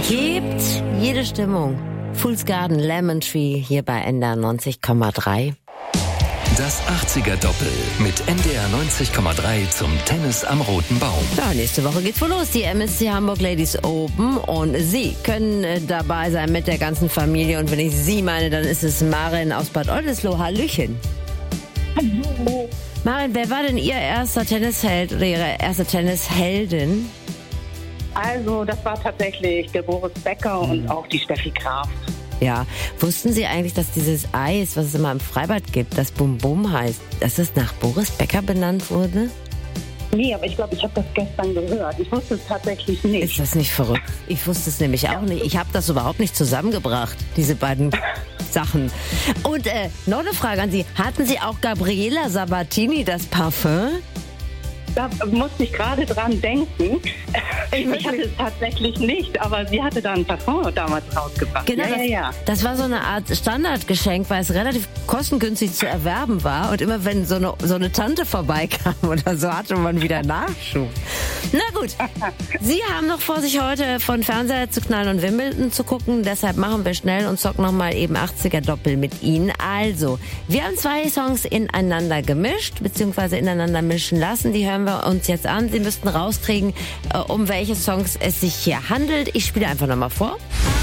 Gibt jede Stimmung. Fool's Garden, Lemon Tree hier bei NDR 90,3. Das 80er-Doppel mit NDR 90,3 zum Tennis am Roten Baum. Ja, nächste Woche geht's wohl los, die MSC Hamburg Ladies Open. Und Sie können dabei sein mit der ganzen Familie. Und wenn ich Sie meine, dann ist es Maren aus Bad Oldesloe. Hallöchen. Hallo. Maren, wer war denn Ihr erster Tennisheld oder Ihre erste Tennisheldin? Also, das war tatsächlich der Boris Becker und auch die Steffi Graf. Ja, wussten Sie eigentlich, dass dieses Eis, was es immer im Freibad gibt, das Bum Bum heißt, dass es nach Boris Becker benannt wurde? Nee, aber ich glaube, ich habe das gestern gehört. Ich wusste es tatsächlich nicht. Ist das nicht verrückt? Ich wusste es nämlich auch nicht. Ich habe das überhaupt nicht zusammengebracht, diese beiden Sachen. Und noch eine Frage an Sie. Hatten Sie auch Gabriela Sabatini, das Parfum? Da musste ich gerade dran denken. Ich hatte es tatsächlich nicht, aber sie hatte da ein Parfum damals rausgebracht. Genau, das war so eine Art Standardgeschenk, weil es relativ kostengünstig zu erwerben war. Und immer wenn so eine Tante vorbeikam oder so, hatte man wieder Nachschub. Na gut, Sie haben noch vor sich heute von Fernseher zu knallen und Wimbledon zu gucken. Deshalb machen wir schnell und zocken nochmal eben 80er-Doppel mit Ihnen. Also, wir haben 2 Songs ineinander gemischt, beziehungsweise ineinander mischen lassen. Die hören wir uns jetzt an. Sie müssten rauskriegen, um welche Songs es sich hier handelt. Ich spiele einfach nochmal vor.